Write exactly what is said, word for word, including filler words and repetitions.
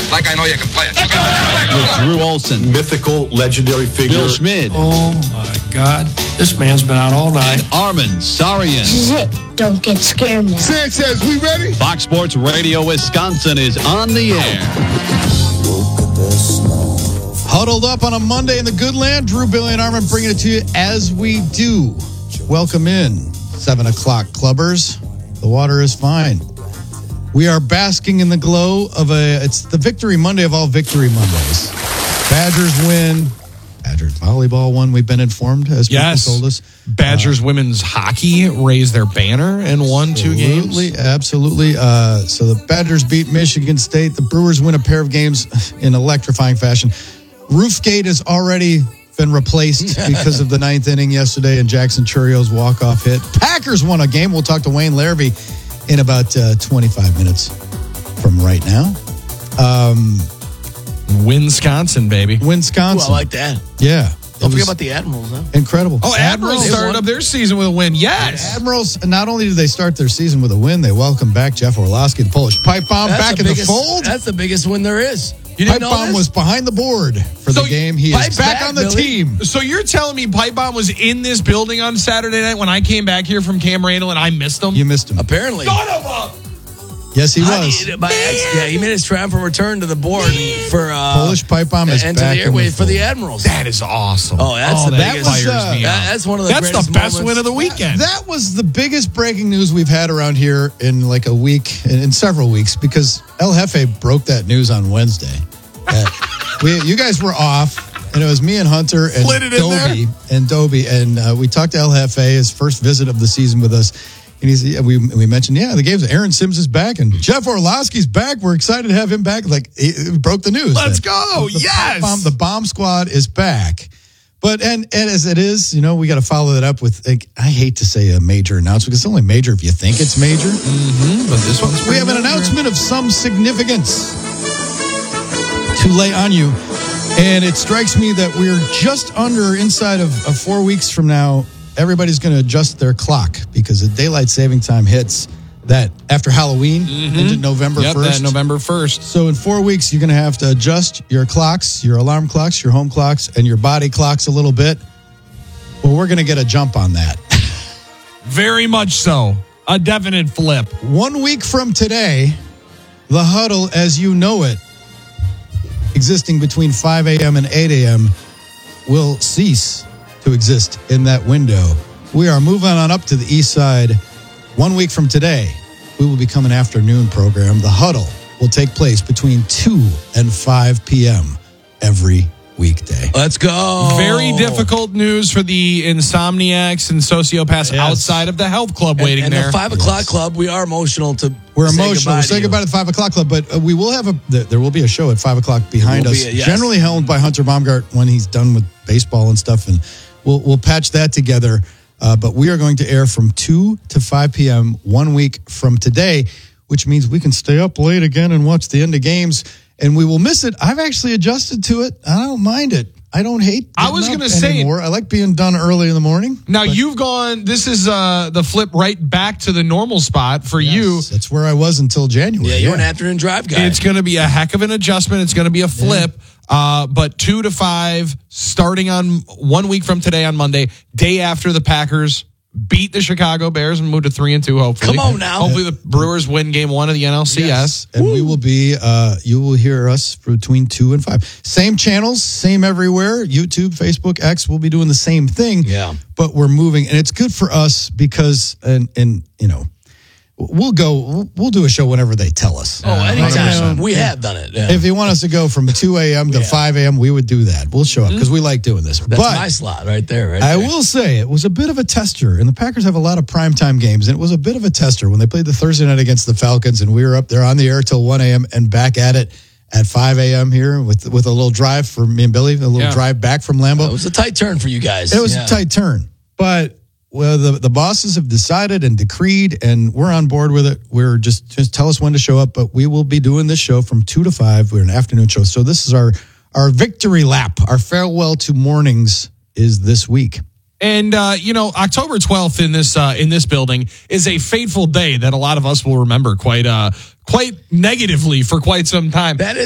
like I know you can play it. With Drew Olson. Mythical, legendary figure. Bill Schmid. Oh, my God. This man's been out all night. Armin Sarian. This is it. Don't get scared now. Sanchez, we ready? Fox Sports Radio Wisconsin is on the air. Huddled up on a Monday in the good land. Drew, Billy, and Armin bringing it to you as we do. Welcome in, seven o'clock clubbers. The water is fine. We are basking in the glow of a, it's the Victory Monday of all Victory Mondays. Badgers win. Badgers volleyball won, we've been informed, as yes. people told us. Badgers uh, women's hockey raised their banner and won two games. Absolutely, absolutely. Uh, so the Badgers beat Michigan State. The Brewers win a pair of games in electrifying fashion. Roofgate has already been replaced because of the ninth inning yesterday and Jackson Churio's walk-off hit. Packers won a game. We'll talk to Wayne Larrabee in about uh, twenty-five minutes from right now. Um, Wisconsin, baby. Wisconsin. Ooh, I like that. Yeah. Don't forget about the Admirals, huh? Incredible. Oh, Admirals, Admirals started up their season with a win. Yes. Admirals, not only did they start their season with a win, they welcomed back Jeff Orlowski, the Polish pipe bomb, that's back the in biggest, the fold. That's the biggest win there is. You didn't Pipe know Bomb this? was behind the board for so the game. He is back, back on the Billy. team. So you're telling me Pipe Bomb was in this building on Saturday night when I came back here from Cam Randall and I missed him? You missed him. Apparently. Son of a... Yes, he was. I, by yeah, he made his triumphant return to the board for uh, Polish pipe bomb is and back to the airway for the Admirals. That is awesome. Oh, that's oh, the that biggest. fires uh, me that, that's one of the That's greatest the best moments. win of the weekend. That, that was the biggest breaking news we've had around here in like a week, in, in several weeks, because El Jefe broke that news on Wednesday. Uh, we, you guys were off, and it was me and Hunter and Dobie and Dobie, and uh, we talked to El Jefe, his first visit of the season with us. And he's, we we mentioned, yeah, the game's Aaron Sims is back and Jeff Orlowski's back. We're excited to have him back. Like, he broke the news. Let's go. The yes. Bomb, the bomb squad is back. But, and, and as it is, you know, we got to follow that up with, like, I hate to say a major announcement because it's only major if you think it's major. Mm-hmm, but this one's We have an major. announcement of some significance to lay on you. And it strikes me that we're just under, inside of, of four weeks from now, everybody's going to adjust their clock because the daylight saving time hits that after Halloween mm-hmm. into November yep, first. That November first. So in four weeks, you're going to have to adjust your clocks, your alarm clocks, your home clocks, and your body clocks a little bit. Well, we're going to get a jump on that. Very much so. A definite flip. One week from today, the huddle as you know it, existing between five a.m. and eight a.m., will cease to exist in that window. We are moving on up to the east side. One week from today, we will become an afternoon program. The huddle will take place between two and five p.m. every weekday. Let's go. Very difficult news for the insomniacs and sociopaths yes. outside of the health club and, waiting and there. the five o'clock yes. club, we are emotional to We're say emotional. Goodbye We're saying goodbye to the five o'clock club, but uh, we will have a, there will be a show at five o'clock behind us, a, yes. generally held by Hunter Baumgart when he's done with baseball and stuff, and we'll, we'll patch that together. Uh, but we are going to air from two to five p.m. one week from today, which means we can stay up late again and watch the end of games, and we will miss it. I've actually adjusted to it. I don't mind it. I don't hate I was going gonna to say- anymore. I like being done early in the morning. Now, but- you've gone, this is uh, the flip right back to the normal spot for Yes, you. that's where I was until January. Yeah, you're an afternoon drive guy. It's going to be a heck of an adjustment. It's going to be a flip. Yeah. Uh, but two to five, starting on one week from today on Monday, day after the Packers beat the Chicago Bears and move to three and two. Hopefully, come on now. Hopefully, the Brewers win Game One of the N L C S, yes. and Woo. we will be. Uh, you will hear us between two and five. Same channels, same everywhere. YouTube, Facebook, X. We'll be doing the same thing. Yeah, but we're moving, and it's good for us because, and and you know. We'll go. We'll do a show whenever they tell us. Oh, anytime. Uh, we have done it. Yeah. If you want us to go from two a.m. to yeah. five a.m., we would do that. We'll show up because we like doing this. That's but my slot right there. Right I there. will say it was a bit of a tester, and the Packers have a lot of primetime games, and it was a bit of a tester when they played the Thursday night against the Falcons, and we were up there on the air till one a.m. and back at it at five a.m. here with with a little drive for me and Billy, a little yeah. drive back from Lambeau. It was a tight turn for you guys. It was yeah. a tight turn, but well, the, the bosses have decided and decreed, and we're on board with it. We're just, just tell us when to show up, but we will be doing this show from two to five. We're an afternoon show. So this is our, our victory lap. Our farewell to mornings is this week. And, uh, you know, October twelfth in this uh, in this building is a fateful day that a lot of us will remember quite uh, quite negatively for quite some time. That is